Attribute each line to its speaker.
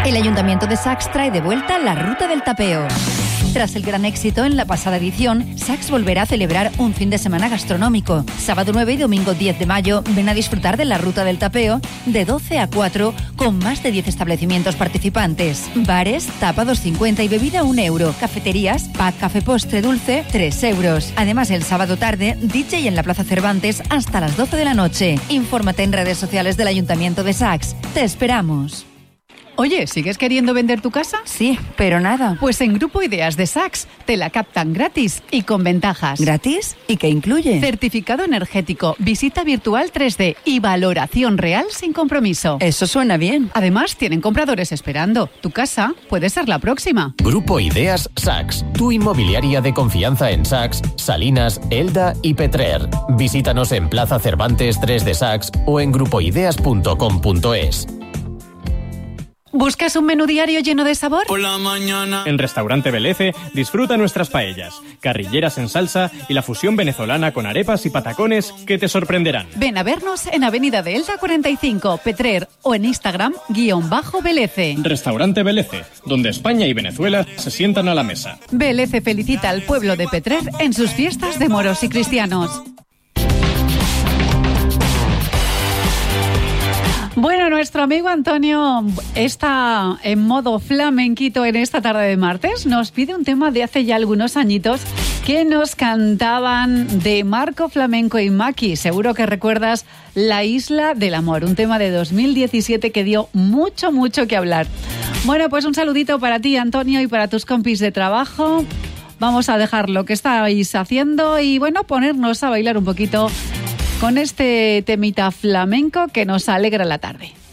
Speaker 1: El Ayuntamiento de Sax trae de vuelta la Ruta del Tapeo. Tras el gran éxito en la pasada edición, Sax volverá a celebrar un fin de semana gastronómico. Sábado 9 y domingo 10 de mayo ven a disfrutar de la Ruta del Tapeo de 12 a 4 con más de 10 establecimientos participantes. Bares, tapa 2,50 y bebida 1 euro. Cafeterías, pack café postre dulce 3 euros. Además, el sábado tarde, DJ en la Plaza Cervantes hasta las 12 de la noche. Infórmate en redes sociales del Ayuntamiento de Sax. Te esperamos.
Speaker 2: Oye, ¿sigues queriendo vender tu casa?
Speaker 1: Sí, pero nada.
Speaker 2: Pues en Grupo Ideas de Sax te la captan gratis y con ventajas.
Speaker 1: ¿Gratis? ¿Y qué incluye?
Speaker 2: Certificado energético, visita virtual 3D y valoración real sin compromiso.
Speaker 1: Eso suena bien.
Speaker 2: Además, tienen compradores esperando. Tu casa puede ser la próxima.
Speaker 3: Grupo Ideas Sax, tu inmobiliaria de confianza en Sax, Salinas, Elda y Petrer. Visítanos en Plaza Cervantes 3 de Sax o en grupoideas.com.es.
Speaker 2: ¿Buscas un menú diario lleno de sabor?
Speaker 4: Por la mañana. En Restaurante Belece disfruta nuestras paellas, carrilleras en salsa y la fusión venezolana con arepas y patacones que te sorprenderán.
Speaker 2: Ven a vernos en Avenida de Elda 45, Petrer o en Instagram _Belece.
Speaker 4: Restaurante Belece, donde España y Venezuela se sientan a la mesa.
Speaker 2: Belece felicita al pueblo de Petrer en sus fiestas de moros y cristianos. Bueno, nuestro amigo Antonio está en modo flamenquito en esta tarde de martes. Nos pide un tema de hace ya algunos añitos que nos cantaban de Marco Flamenco y Maki. Seguro que recuerdas La Isla del Amor, un tema de 2017 que dio mucho que hablar. Bueno, pues un saludito para ti, Antonio, y para tus compis de trabajo. Vamos a dejar lo que estáis haciendo y, bueno, ponernos a bailar un poquito con este temita flamenco que nos alegra la tarde.